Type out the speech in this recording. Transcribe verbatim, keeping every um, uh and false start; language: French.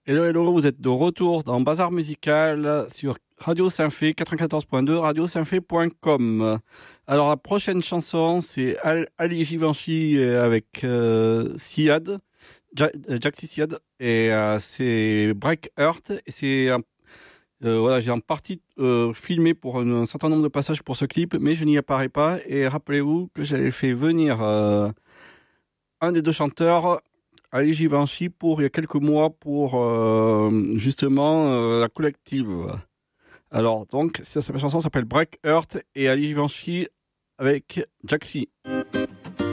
Hello, hello, vous êtes de retour dans Bazar Musical sur Radio Saint-Fé, quatre-vingt-quatorze point deux, radio saint fé point com. Alors, la prochaine chanson, c'est Al- Ali Givenchy avec euh, Siad, ja- euh, Jaxi Siad, et euh, c'est Break Earth, et c'est un Euh, voilà, j'ai en partie euh, filmé pour un, un certain nombre de passages pour ce clip, mais je n'y apparais pas. Et rappelez-vous que j'avais fait venir euh, un des deux chanteurs, Ali Givenchy, pour il y a quelques mois pour euh, justement euh, la collective. Alors donc, ça, cette chanson s'appelle Break Earth et Ali Givenchy avec Jaxi.